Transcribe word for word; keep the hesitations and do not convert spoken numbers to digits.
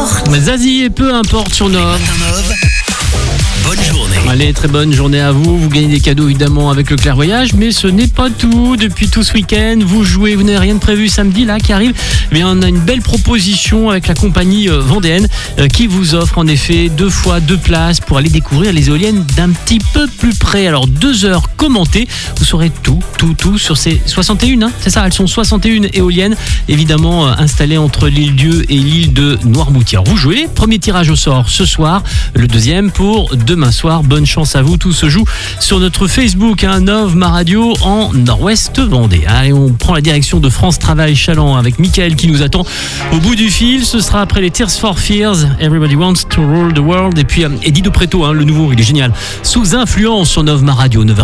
importe. Zazie et peu importe sur Nov. Bonne journée. Allez, très bonne journée à vous. Vous gagnez des cadeaux évidemment avec le clairvoyage, mais ce n'est pas tout. Depuis tout ce week-end, vous jouez, vous n'avez rien de prévu samedi là qui arrive. Eh bien, on a une belle proposition avec la compagnie euh, vendéenne euh, qui vous offre en effet deux fois deux places pour aller découvrir les éoliennes d'un petit peu plus près. Alors deux heures commentées, vous saurez tout, tout, tout sur ces soixante et un. Hein, c'est ça, elles sont soixante et un éoliennes, évidemment euh, installées entre l'île Dieu et l'île de Noirmoutier. Vous jouez, premier tirage au sort ce soir, le deuxième pour demain soir. Bonne chance à vous, tout se joue sur notre Facebook, hein, Nov Ma Radio en Nord-Ouest Vendée. Allez, on prend la direction de France Travail Chaland avec Mickaël qui nous attend au bout du fil. Ce sera après les Tears for Fears, Everybody Wants to Rule the World, et puis euh, Eddie De Preto, hein, le nouveau, il est génial. Sous influence sur Nov Ma Radio, neuf heures.